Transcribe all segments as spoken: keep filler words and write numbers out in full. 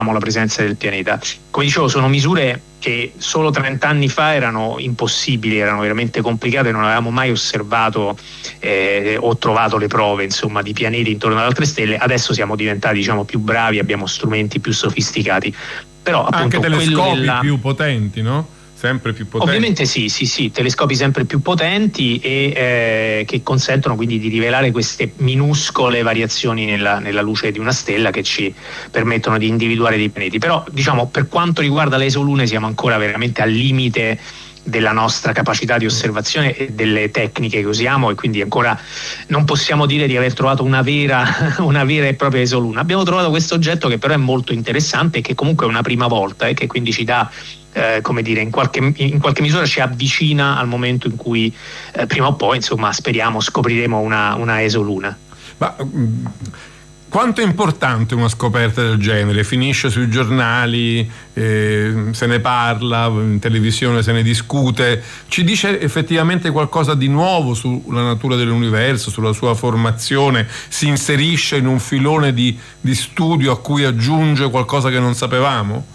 la presenza del pianeta. Come dicevo, sono misure che solo trenta anni fa erano impossibili, erano veramente complicate, non avevamo mai osservato eh, o trovato le prove, insomma, di pianeti intorno ad altre stelle. Adesso siamo diventati, diciamo, più bravi, abbiamo strumenti più sofisticati. Però appunto anche telescopi della... più potenti, no? Sempre più potenti. Ovviamente sì, sì, sì, telescopi sempre più potenti e eh, che consentono quindi di rivelare queste minuscole variazioni nella, nella luce di una stella che ci permettono di individuare dei pianeti. Però, diciamo, per quanto riguarda le esolune siamo ancora veramente al limite della nostra capacità di osservazione e delle tecniche che usiamo, e quindi ancora non possiamo dire di aver trovato una vera, una vera e propria esoluna. Abbiamo trovato questo oggetto che però è molto interessante e che comunque è una prima volta e che quindi ci dà Eh, come dire, in qualche, in qualche misura ci avvicina al momento in cui eh, prima o poi, insomma, speriamo scopriremo una, una esoluna. Ma mh, quanto è importante una scoperta del genere? Finisce sui giornali, eh, se ne parla, in televisione se ne discute, ci dice effettivamente qualcosa di nuovo sulla natura dell'universo, sulla sua formazione, si inserisce in un filone di, di studio a cui aggiunge qualcosa che non sapevamo?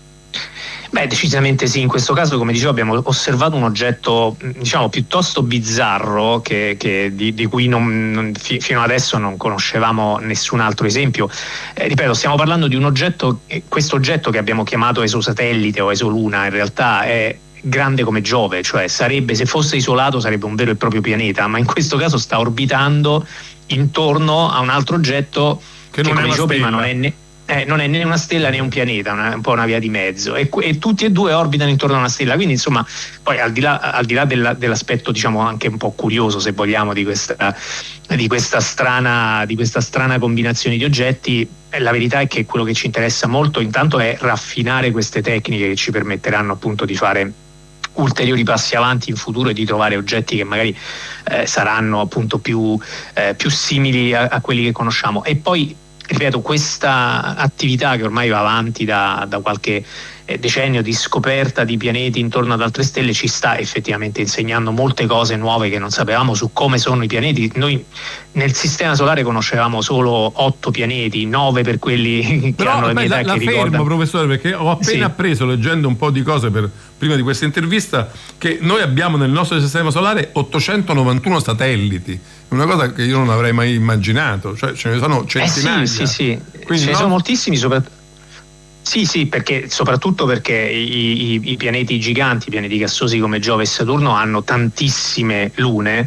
Beh, decisamente sì, in questo caso, come dicevo, abbiamo osservato un oggetto, diciamo, piuttosto bizzarro che, che di, di cui non, non, fi, fino adesso non conoscevamo nessun altro esempio. Eh, ripeto, stiamo parlando di un oggetto, questo oggetto che abbiamo chiamato esosatellite o esoluna, in realtà è grande come Giove, cioè sarebbe, se fosse isolato sarebbe un vero e proprio pianeta, ma in questo caso sta orbitando intorno a un altro oggetto che, che come dicevo prima non è ne- Eh, non è né una stella né un pianeta, una, un po' una via di mezzo, e, e tutti e due orbitano intorno a una stella, quindi insomma poi al di là, al di là della, dell'aspetto, diciamo, anche un po' curioso, se vogliamo, di questa, di questa strana di questa strana combinazione di oggetti, eh, la verità è che quello che ci interessa molto intanto è raffinare queste tecniche che ci permetteranno appunto di fare ulteriori passi avanti in futuro e di trovare oggetti che magari eh, saranno appunto più, eh, più simili a, a quelli che conosciamo. E poi, ripeto, questa attività che ormai va avanti da, da qualche eh, decennio di scoperta di pianeti intorno ad altre stelle ci sta effettivamente insegnando molte cose nuove che non sapevamo su come sono i pianeti. Noi nel sistema solare conoscevamo solo otto pianeti, nove per quelli che Però, hanno la mia beh, età, la, che la fermo, ricordano. professore, perché ho appena sì. appreso, leggendo un po' di cose per, prima di questa intervista, che noi abbiamo nel nostro sistema solare ottocentonovantuno satelliti. Una cosa che io non avrei mai immaginato, cioè ce ne sono centinaia. Eh sì, sì, sì. Quindi ce ne no? sono moltissimi, soprattutto. Sì, sì, perché soprattutto perché i, i, i pianeti giganti, i pianeti gassosi come Giove e Saturno hanno tantissime lune,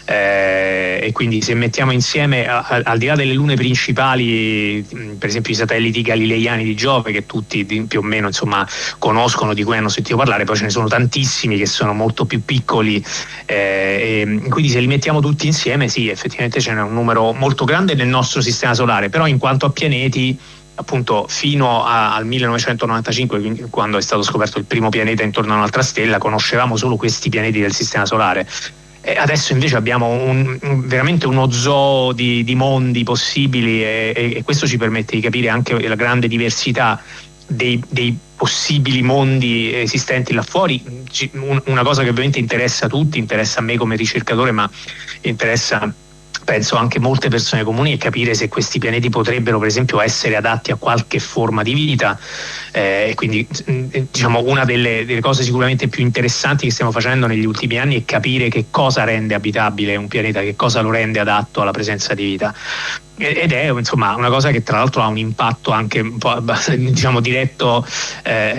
eh, e quindi se mettiamo insieme, a, a, al di là delle lune principali, per esempio i satelliti galileiani di Giove, che tutti di, più o meno insomma conoscono, di cui hanno sentito parlare, poi ce ne sono tantissimi che sono molto più piccoli, eh, e quindi se li mettiamo tutti insieme, sì, effettivamente ce n'è un numero molto grande nel nostro sistema solare, però in quanto a pianeti, appunto, fino a, al millenovecentonovantacinque, quindi, quando è stato scoperto il primo pianeta intorno a un'altra stella, conoscevamo solo questi pianeti del sistema solare. E adesso invece abbiamo un, un, veramente uno zoo di, di mondi possibili, e, e, e questo ci permette di capire anche la grande diversità dei, dei possibili mondi esistenti là fuori. Un, una cosa che ovviamente interessa a tutti, interessa a me come ricercatore, ma interessa, penso, anche molte persone comuni, è capire se questi pianeti potrebbero, per esempio, essere adatti a qualche forma di vita, eh, e quindi diciamo una delle, delle cose sicuramente più interessanti che stiamo facendo negli ultimi anni è capire che cosa rende abitabile un pianeta, che cosa lo rende adatto alla presenza di vita. Ed è insomma una cosa che tra l'altro ha un impatto anche un po', diciamo, diretto, eh,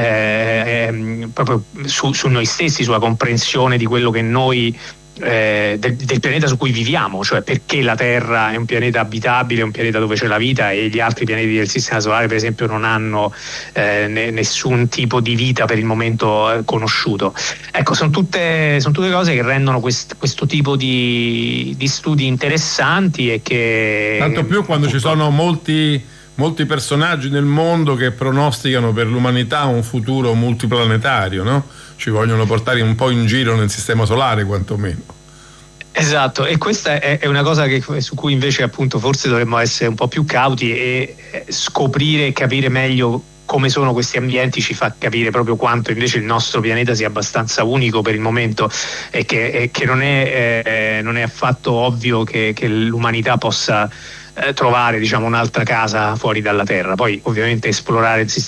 eh, proprio su, su noi stessi, sulla comprensione di quello che noi Eh, del, del pianeta su cui viviamo, cioè perché la Terra è un pianeta abitabile, un pianeta dove c'è la vita, e gli altri pianeti del sistema solare per esempio non hanno eh, ne, nessun tipo di vita per il momento eh, conosciuto. Ecco, sono tutte, sono tutte cose che rendono quest, questo tipo di, di studi interessanti, e che tanto più quando appunto ci sono molti molti personaggi nel mondo che pronosticano per l'umanità un futuro multiplanetario, no? Ci vogliono portare un po' in giro nel sistema solare, quantomeno. Esatto, e questa è, è una cosa che, su cui invece appunto forse dovremmo essere un po' più cauti, e scoprire e capire meglio come sono questi ambienti ci fa capire proprio quanto invece il nostro pianeta sia abbastanza unico per il momento, e che, e che non è, eh, non è affatto ovvio che, che l'umanità possa eh, trovare diciamo un'altra casa fuori dalla Terra. Poi ovviamente esplorare il sistema